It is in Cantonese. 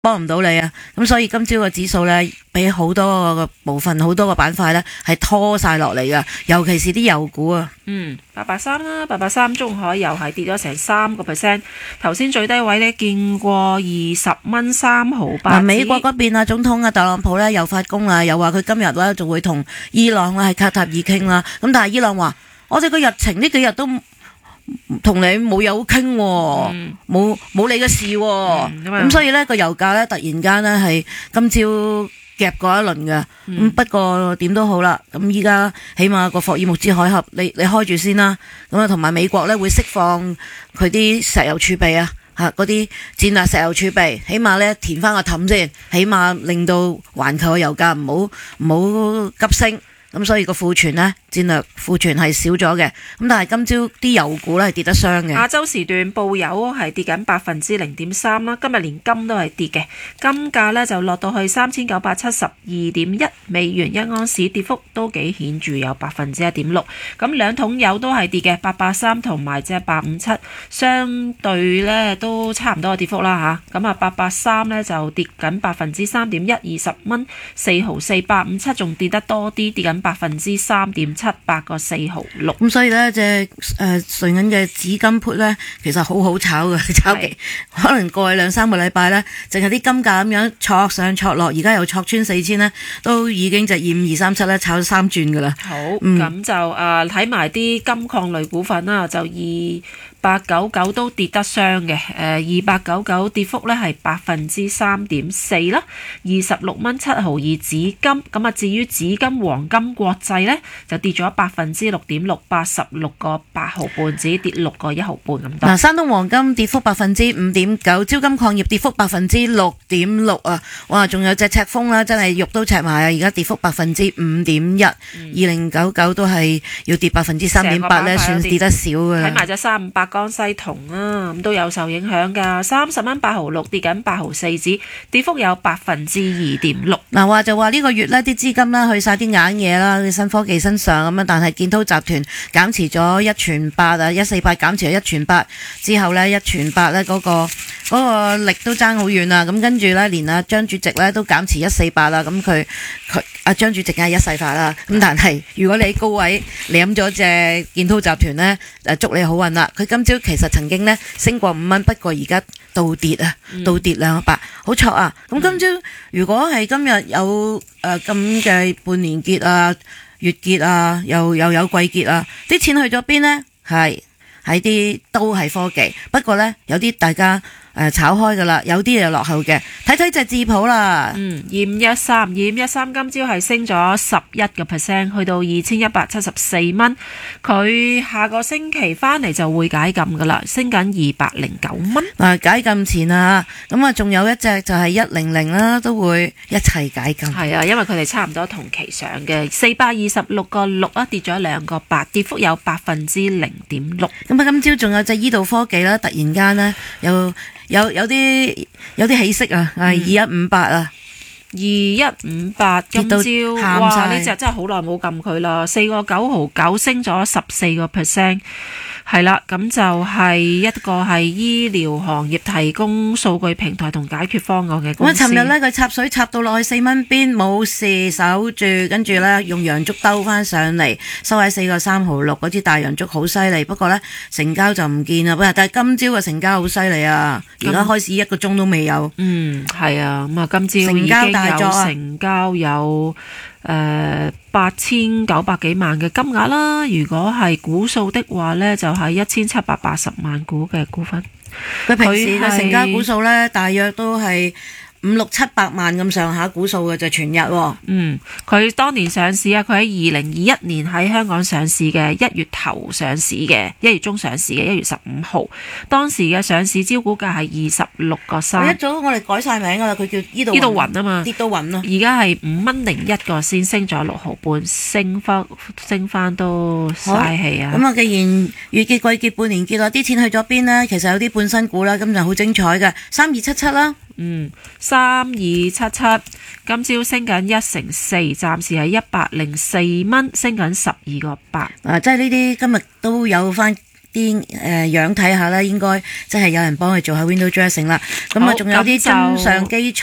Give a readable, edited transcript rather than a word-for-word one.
幫唔到你啊。咁所以今朝個指數呢，俾好多個部分、好多個板塊呢，係拖晒落嚟噶，尤其是啲油股啊。 883啦，883中海油係跌咗成3%。頭先最低位呢，見過20.3毫8。 美國嗰邊啊，總統啊特朗普呢又發功啦，又話佢今日呢就會同伊朗係卡塔爾傾啦。咁但係伊朗話，我哋個日程呢幾日都同你冇有傾，冇你嘅事，咁所以呢個油價呢，突然間呢係今朝夾過一輪嘅。咁不過點都好啦，咁依家起碼個霍爾木茲海峽你開住先啦。咁啊同埋美國呢會釋放佢啲石油儲備啊，嗰啲戰略石油儲備，起碼呢填翻個氹先，起碼令到環球嘅油價唔好急升。咁所以個庫存呢，戰略庫存係少咗嘅。咁但係今朝啲油股呢係跌得傷嘅。 亞洲時段布油係跌緊0.3%啦，今日連金都係跌嘅，金價呢就落到去3972.1美元一盎司，跌幅都幾顯著，有1.6%。咁兩桶油都係跌嘅，883同埋隻857，相對呢都差唔多嘅跌幅啦嚇。咁啊883呢就跌緊3.1%， 20蚊4毫4，857仲跌得多啲，跌緊3.78%個4毫6。 咁所以呢隻瑞銀嘅紫金 put 呢，其實好好炒嘅，炒極可能過去2-3個禮拜呢，淨係啲金價咁樣挫上挫落，而家又挫穿4000呢，都已經就25,237呢炒咗3轉噶啦。 好，咁就睇埋啲金礦類股份啦，就2899都跌得傷嘅，2899跌幅呢係3.4%啦，26.7毫2紫金。咁啊至於紫金黃金國際呢，就跌咗6.6%， 86個8毫半，只跌6個1毫半咁多。 山東黃金跌幅5.9%，招金礦業跌幅6.6%啊！哇，仲有隻赤峰啦，真係肉都赤埋啊！而家跌幅5.1%， 2099都係要跌3.8%咧，算跌得少嘅。 睇埋隻358江西銅啦，咁都有受影響㗎，30蚊8毫6，跌緊8毫4子，跌幅有2.6%。 嗱，話就話呢個月呢啲資金啦去晒啲硬嘢啦，新科技身上咁樣，但係建滔集團減持咗1.8%啊，148減持咗1.8%之後呢1.8%呢嗰個力都爭好遠啦。咁跟住呢，連阿張主席呢都減持148啦。咁佢阿張主席梗係一世發啦。咁但係如果你喺高位攬咗隻建滔集團呢，祝你好運啦。佢今朝其實曾經呢升過5蚊，不過而家倒跌啊，倒跌2%，好挫啊。咁今朝如果係今日有咁嘅半年結啊、月結啊，又有季結啊，啲錢去咗邊呢？係喺啲都係科技，不過呢，有啲大家炒開噶啦，有啲又落後嘅。睇睇隻智普啦，2513 今朝係升咗11%，去到2174蚊。佢下個星期翻嚟就會解禁噶啦，升緊209蚊。 解禁前啊，咁啊仲有一隻就係100啦，都會一齊解禁。 係啊，因為佢哋差唔多同期上嘅，426.6啊，跌咗2.8%，跌幅有0.6%。 咁啊，今朝仲有隻醫渡科技啦，突然間呢，有啲起色啊，2158啊 ，2158今朝哇，呢隻真係好耐冇撳佢啦，4個9毫9升咗14%。係啦，咁就係一個係醫療行業提供數據平台同解決方案嘅公司。咁尋日呢，佢插水插到落去4蚊邊，冇事守住，跟住呢，用陽燭兜翻上嚟，收喺4個3毫6，嗰支大陽燭好犀利。不過呢，成交就唔見啦。但係今朝嘅成交好犀利啊！而家開始1個鐘都未有。 係啊，咁啊，今朝已經有成交有8900幾萬嘅金額啦。如果係股數的話呢，就係1780萬股嘅股份。 佢平時嘅成交股數呢，大約都係500-700萬咁上下股數嘅，就全日。 佢當年上市啊，佢喺2021年喺香港上市嘅，1月頭上市嘅，1月中上市嘅，1月15號。當時嘅上市招股價係26個3。 一早我哋改晒名噶啦，佢叫醫渡雲啊嘛， 跌到雲咯。 而家係5蚊01個先，升咗6毫半，升翻都嘥氣啊！ 咁啊，既然月結、季結、半年結啊，啲錢去咗邊呢？其實有啲半新股啦，今日好精彩嘅，3277啦。 3277今朝升緊1成4，暫時係104蚊，升緊12個8。 即係呢啲今日都有翻啲樣睇下啦，應該即係有人幫佢做下 window dressing 啦。咁啊， 好仲有啲咁就真相機